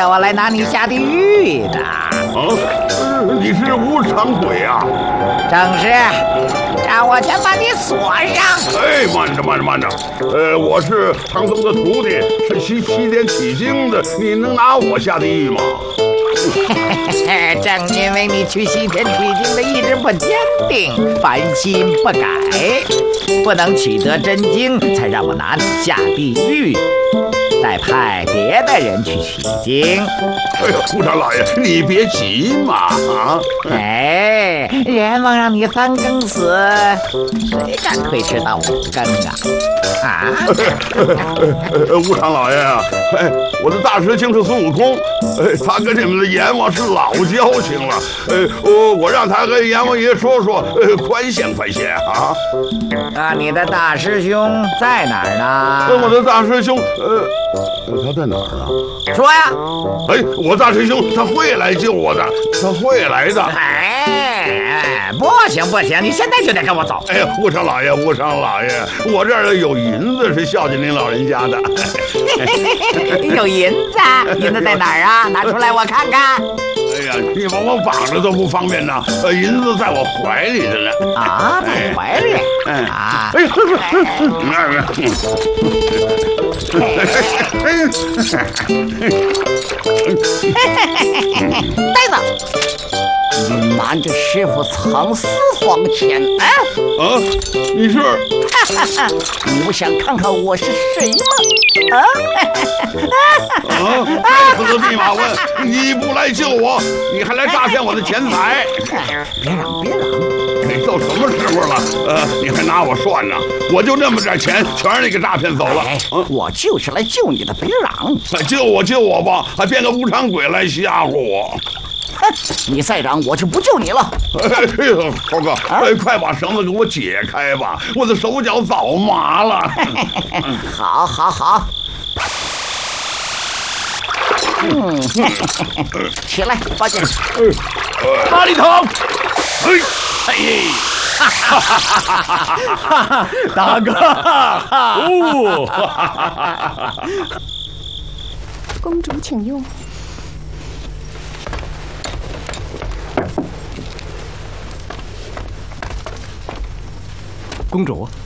叫我来拿你下地狱的。 你是无常鬼啊？ 正是，让我先把你锁上。 哎，慢着，我是唐僧的徒弟，是西天取经的，你能拿我下地狱吗？ 正因为你去西天取经的意志不坚定，凡心不改，不能取得真经，才让我拿你下地狱，再派别的人去取经。 哎呦，无常老爷，你别急嘛啊！ 哎，阎王让你3更死，谁敢推迟到5更啊？ 无常老爷啊，我的大师兄是孙悟空，他跟你们的阎王是老交情了，我让他跟阎王爷说，宽限啊！ 那你的大师兄在哪儿呢？ 我的大师兄，他在哪儿呢？ 说呀！ 我大师兄他会来救我的，他会来的。 不行，你现在就得跟我走。 无常老爷，我这儿有银子是孝敬您老人家的。 有银子？银子在哪儿啊？拿出来我看看。 哎呀，你把我绑着都不方便呢，银子在我怀里着呢。 啊，在怀里？呆子，你瞒着师傅藏私房钱你是？ 你不想看看我是谁吗？ 该死的弼马温！你不来救我，你还来诈骗我的钱财！ 别嚷！ 都什么时候了？你还拿我涮呢？我就那么点钱，全让你给诈骗走了。 我就是来救你的，别嚷！ 救我吧，还编个无常鬼来吓唬我！ 你再嚷，我就不救你了。 猴哥，快把绳子给我解开吧，我的手脚早麻了。 好。起来，八戒。 八里头。大哥。 公主请用。 公主，